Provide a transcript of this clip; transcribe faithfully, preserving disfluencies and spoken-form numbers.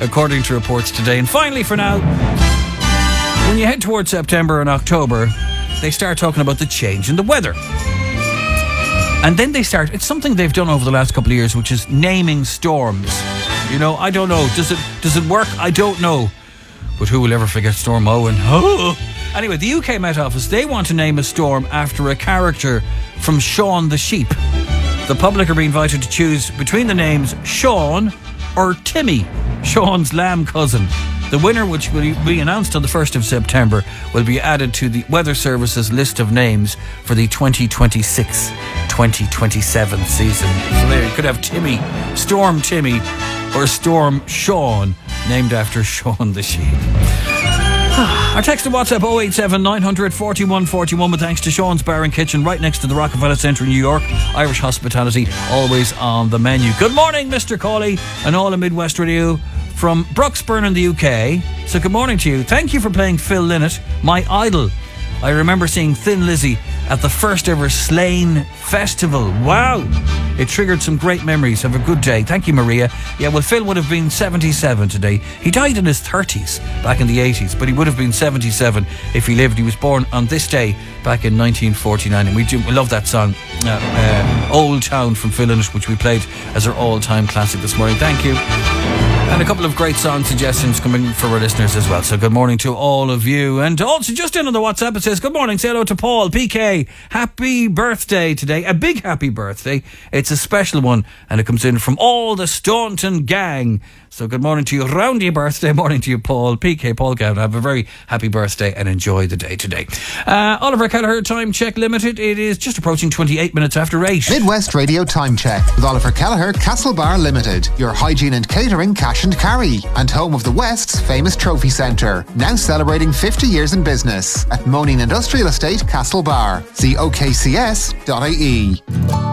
according to reports today. And finally, for now, when you head towards September and October, they start talking about the change in the weather. And then they start, it's something they've done over the last couple of years, which is naming storms. You know, I don't know. Does it does it work? I don't know. But who will ever forget Storm Owen? Oh. Anyway, the U K Met Office, they want to name a storm after a character from Shaun the Sheep. The public are being invited to choose between the names Shaun or Timmy, Shaun's lamb cousin. The winner, which will be announced on the first of September, will be added to the Weather Service's list of names for the twenty twenty-six twenty twenty-seven season. So there, you could have Timmy, Storm Timmy, or Storm Shaun, named after Shaun the Sheep. Our text and WhatsApp oh eight seven nine hundred forty-one forty-one, with thanks to Sean's Bar and Kitchen, right next to the Rockefeller Centre in New York. Irish hospitality always on the menu. Good morning, Mister Cawley and all of Midwest Radio from Bruxburn in the U K. So good morning to you. Thank you for playing Phil Lynott, my idol. I remember seeing Thin Lizzy at the first ever Slane Festival. Wow! It triggered some great memories. Have a good day. Thank you, Maria. Yeah, well, Phil would have been seventy-seven today. He died in his thirties back in the eighties, but he would have been seventy-seven if he lived. He was born on this day back in nineteen forty-nine, and we do we love that song, uh, uh, Old Town from Phil Lynott, which we played as our all-time classic this morning. Thank you. And a couple of great song suggestions coming for our listeners as well. So good morning to all of you. And also just in on the WhatsApp, it says, good morning, say hello to Paul, P K. Happy birthday today. A big happy birthday. It's a special one, and it comes in from all the Staunton gang. So good morning to you. Round your birthday. Morning to you, Paul. P K, Paul Gavin. Have a very happy birthday and enjoy the day today. Uh, Oliver Kelleher, Time Check Limited. It is just approaching twenty-eight minutes after eight. Midwest Radio Time Check with Oliver Kelleher, Castlebar Limited. Your hygiene and catering cash and carry. And home of the West's famous trophy centre. Now celebrating fifty years in business at Moaning Industrial Estate, Castlebar. See O K C S dot I E.